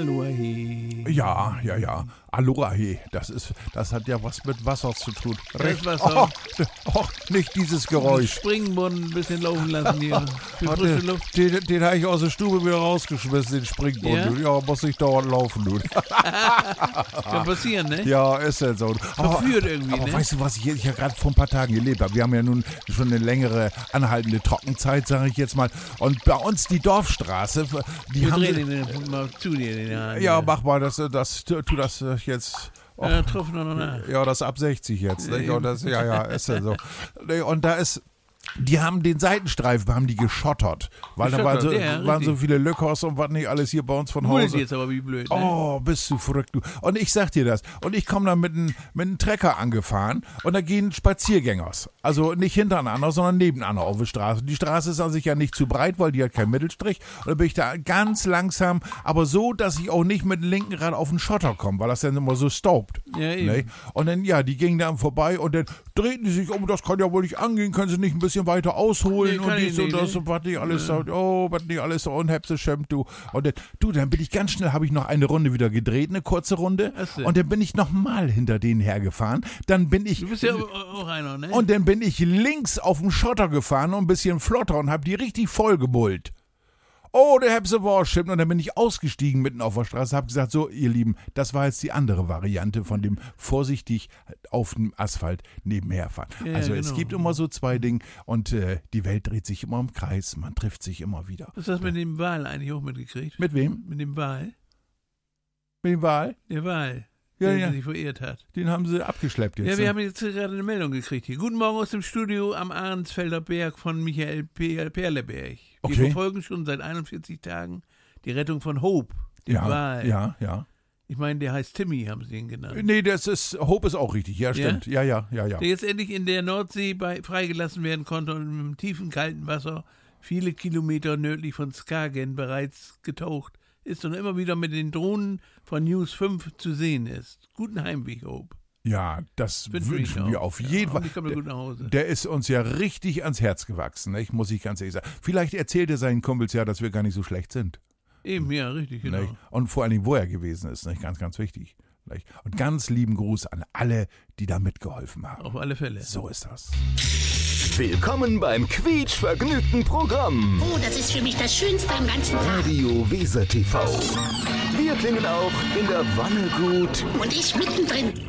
Aloha. Ja. Aloha, das hat ja was mit Wasser zu tun. Das Wasser. Nicht dieses Geräusch. Springbrunnen ein bisschen laufen lassen hier. Für frische Luft. Den habe ich aus der Stube wieder rausgeschmissen, den Springbrunnen. Ja, muss ich dauernd laufen, du. Kann passieren, ne? Ja, ist ja so. Verführt irgendwie, aber ne? weißt du, was ich ja gerade vor ein paar Tagen gelebt habe? Wir haben ja nun schon eine längere anhaltende Trockenzeit, sage ich jetzt mal. Und bei uns die Dorfstraße, die Wir haben... drehen den mal zu dir, den Hahn. Ja, mach mal, tu das jetzt... Ja, tropfen noch nach. Ja, das ab 60 jetzt. Ja, Nicht? Und das, ja, ist ja so. Und da ist... Die haben den Seitenstreifen haben die geschottert, weil da waren so viele Löckers und was nicht alles hier bei uns von Hause. Jetzt aber wie blöd, ne? Oh, bist du verrückt, du. Und ich sag dir das. Und ich komme da mit einem Trecker angefahren und da gehen Spaziergängers. Also nicht hintereinander, sondern nebeneinander auf der Straße. Die Straße ist an sich ja nicht zu breit, weil die hat keinen Mittelstrich. Und dann bin ich da ganz langsam, aber so, dass ich auch nicht mit dem linken Rad auf den Schotter komme, weil das dann immer so staubt. Ja, eben. Ne? Und dann, ja, die gingen dann vorbei und dann drehten die sich um, das kann ja wohl nicht angehen, können sie nicht ein bisschen weiter ausholen und dies und das und was nicht alles so, was nicht alles so unhäpse du. Und dann bin ich ganz schnell, habe ich noch eine Runde wieder gedreht, eine kurze Runde. Und dann bin ich nochmal hinter denen hergefahren. Dann bin ich... Du bist ja auch einer, ne? Und dann bin ich links auf den Schotter gefahren und ein bisschen flotter und habe die richtig voll gemullt. Oh, der Hepse war stimmt. Und dann bin ich ausgestiegen mitten auf der Straße, habe gesagt, so, ihr Lieben, das war jetzt die andere Variante von dem vorsichtig auf dem Asphalt nebenherfahren. Ja, also genau. Es gibt immer so zwei Dinge und die Welt dreht sich immer im Kreis, man trifft sich immer wieder. Was hast du mit dem Wal eigentlich auch mitgekriegt? Mit wem? Mit dem Wal? Mit dem Wal? Der Wal, Ja, der sich verirrt hat. Den haben sie abgeschleppt jetzt. Ja, wir ne? haben jetzt gerade eine Meldung gekriegt hier. Guten Morgen aus dem Studio am Ahrensfelder Berg von Michael Perleberg. Wir Okay. verfolgen schon seit 41 Tagen die Rettung von Hope, dem Wal. Ja. Ich meine, der heißt Timmy, haben sie ihn genannt. Nee, Hope ist auch richtig, ja, stimmt. Ja. Der jetzt endlich in der Nordsee freigelassen werden konnte und im tiefen, kalten Wasser, viele Kilometer nördlich von Skagen bereits getaucht ist und immer wieder mit den Drohnen von News 5 zu sehen ist. Guten Heimweg, Hope. Ja, das wünschen wir auf jeden Fall. Ich komme gut nach Hause. Der ist uns ja richtig ans Herz gewachsen, nicht? Muss ich ganz ehrlich sagen. Vielleicht erzählt er seinen Kumpels ja, dass wir gar nicht so schlecht sind. Eben, ja, richtig, genau. Nicht? Und vor allen Dingen, wo er gewesen ist, nicht? Ganz, ganz wichtig. Nicht? Und ganz lieben Gruß an alle, die da mitgeholfen haben. Auf alle Fälle. So ist das. Willkommen beim quietschvergnügten Programm. Oh, das ist für mich das Schönste am ganzen Tag. Radio Weser TV. Wir klingen auch in der Wanne gut. Und ich mittendrin.